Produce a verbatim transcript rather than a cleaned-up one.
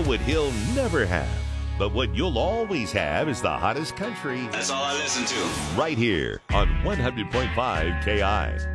what he'll never have. But what you'll always have is the hottest country. That's all I listen to. Right here on one hundred point five K I.